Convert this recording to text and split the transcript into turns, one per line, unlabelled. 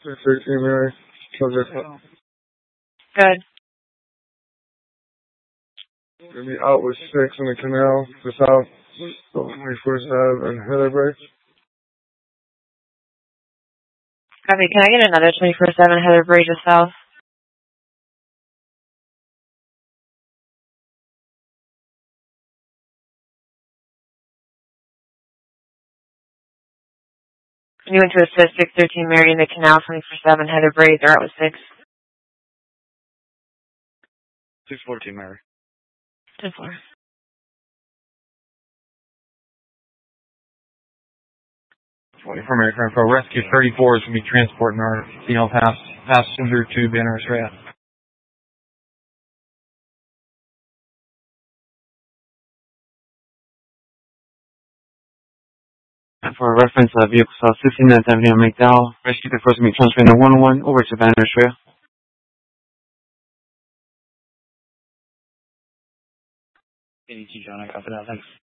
13 Mary. Subject.
Good.
Gonna be out with 6 in the canal, just out. 21st Ave and Heatherbrae.
Copy. Can I get another 24/7 Heatherbrae just south? You went to assist 613 Mary in the canal, 24/7 Heatherbrae. They're out with 6.
614 Mary.
10-4.
From American Info, Rescue 34 is going to be transporting our female passenger to Banner Estrella. For reference, vehicle saw 69th Avenue McDowell. Rescue 34 is going to be transferring the 101 over to Banner Estrella.
John, I copy that. Thanks.